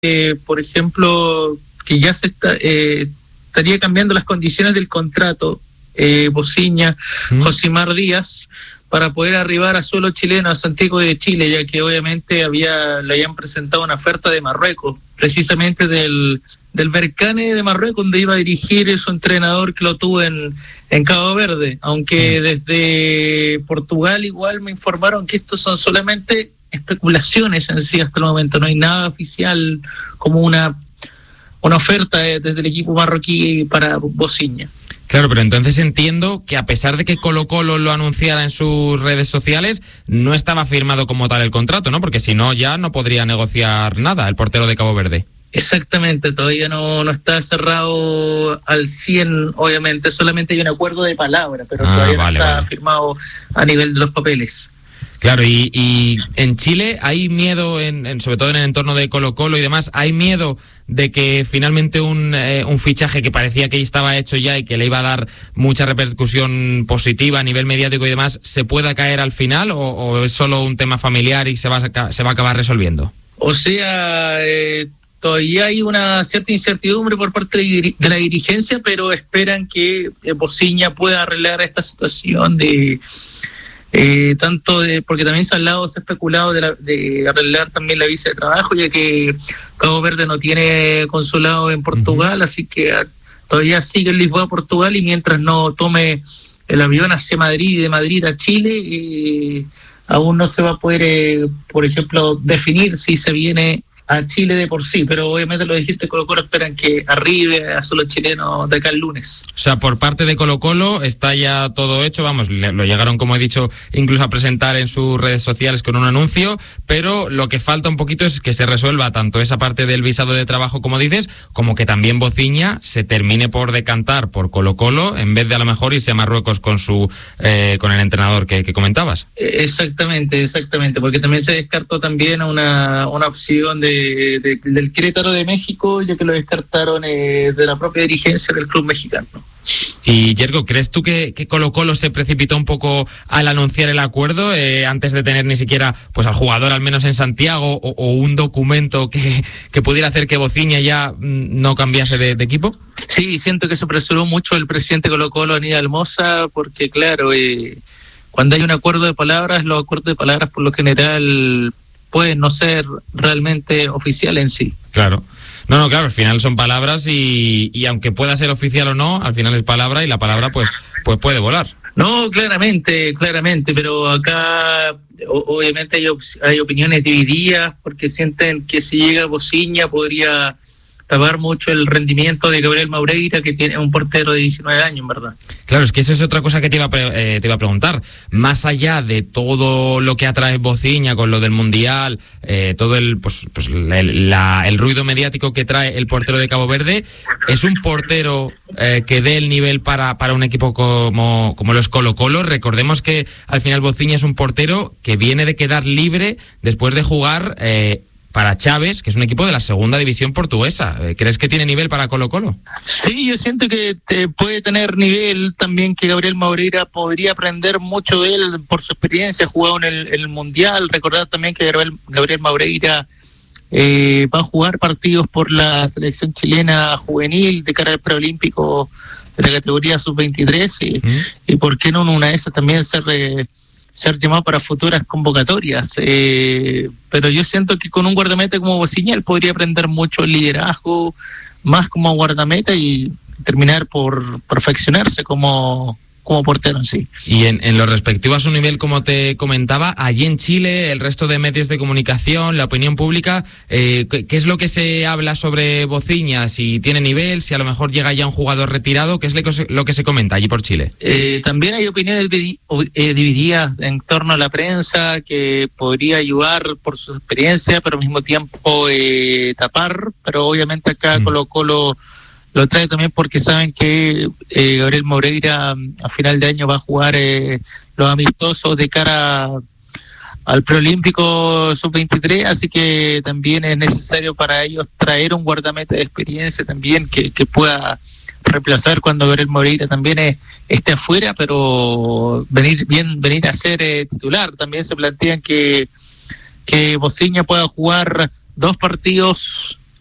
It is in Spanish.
por ejemplo, que ya estaría cambiando las condiciones del contrato, Bociña, Josimar Díaz, para poder arribar a suelo chileno, a Santiago de Chile, ya que obviamente le habían presentado una oferta de Marruecos, precisamente del Berkane de Marruecos, donde iba a dirigir su entrenador que lo tuvo en Cabo Verde, aunque desde Portugal igual me informaron que estos son solamente especulaciones en sí hasta el momento, no hay nada oficial como una oferta desde el equipo marroquí para Bociña. Claro, pero entonces entiendo que a pesar de que Colo-Colo lo anunciara en sus redes sociales, no estaba firmado como tal el contrato, ¿no? Porque si no, ya no podría negociar nada el portero de Cabo Verde. Exactamente, todavía no está cerrado al 100, obviamente, solamente hay un acuerdo de palabra, pero todavía no está firmado a nivel de los papeles. Claro, y en Chile hay miedo, sobre todo en el entorno de Colo-Colo y demás, hay miedo de que finalmente un fichaje que parecía que estaba hecho ya y que le iba a dar mucha repercusión positiva a nivel mediático y demás, ¿se pueda caer al final o es solo un tema familiar y se va a acabar resolviendo? O sea, todavía hay una cierta incertidumbre por parte de la dirigencia, pero esperan que Bociña pueda arreglar esta situación porque también se ha especulado de arreglar también la visa de trabajo, ya que Cabo Verde no tiene consulado en Portugal, así que todavía sigue en Lisboa, Portugal, y mientras no tome el avión hacia Madrid y de Madrid a Chile, aún no se va a poder, por ejemplo, definir si se viene a Chile de por sí, pero obviamente los dirigentes de Colo-Colo esperan que arribe a suelo chileno de acá el lunes. O sea, por parte de Colo-Colo está ya todo hecho, vamos, lo llegaron, como he dicho, incluso a presentar en sus redes sociales con un anuncio, pero lo que falta un poquito es que se resuelva tanto esa parte del visado de trabajo, como dices, como que también Bociña se termine por decantar por Colo-Colo, en vez de a lo mejor irse a Marruecos con el entrenador que comentabas. Exactamente, porque también se descartó también una opción del Querétaro de México, ya que lo descartaron de la propia dirigencia del club mexicano. Y Yergo, ¿crees tú que Colo-Colo se precipitó un poco al anunciar el acuerdo antes de tener ni siquiera pues al jugador al menos en Santiago o un documento que pudiera hacer que Bociña ya no cambiase de equipo? Sí, siento que se apresuró mucho el presidente Colo-Colo, Aníbal Mosa, porque claro, cuando hay un acuerdo de palabras, los acuerdos de palabras por lo general pueden no ser realmente oficial en sí. Claro. No, claro, al final son palabras y aunque pueda ser oficial o no, al final es palabra y la palabra pues puede volar. No, claramente, pero acá obviamente hay opiniones divididas porque sienten que si llega Bociña podría tapar mucho el rendimiento de Gabriel Maureira, que tiene un portero de 19 años, ¿verdad? Claro, es que eso es otra cosa que te iba a preguntar. Más allá de todo lo que atrae Bociña con lo del Mundial, todo el ruido mediático que trae el portero de Cabo Verde, ¿es un portero que dé el nivel para un equipo como los Colo-Colo? Recordemos que al final Bociña es un portero que viene de quedar libre después de jugar para Chaves, que es un equipo de la segunda división portuguesa. ¿Crees que tiene nivel para Colo-Colo? Sí, yo siento que puede tener nivel también, que Gabriel Maureira podría aprender mucho de él por su experiencia, jugado en el Mundial. Recordar también que Gabriel Maureira va a jugar partidos por la selección chilena juvenil de cara al preolímpico de la categoría sub-23 y por qué no en una de esas también ser llamado para futuras convocatorias, pero yo siento que con un guardameta como Bociña él podría aprender mucho el liderazgo, más como guardameta y terminar por perfeccionarse como portero en sí. Y en lo respectivo a su nivel, como te comentaba, allí en Chile, el resto de medios de comunicación, la opinión pública, ¿qué es lo que se habla sobre Bociña? Si tiene nivel, si a lo mejor llega ya un jugador retirado, ¿qué es lo que se comenta allí por Chile? También hay opiniones divididas en torno a la prensa, que podría ayudar por su experiencia, pero al mismo tiempo tapar, pero obviamente acá Colo-Colo lo trae también porque saben que Gabriel Maureira a final de año va a jugar los amistosos de cara al preolímpico sub-23, así que también es necesario para ellos traer un guardameta de experiencia también que pueda reemplazar cuando Gabriel Maureira también esté afuera, pero venir a ser titular. También se plantean que Bociña pueda jugar 2 partidos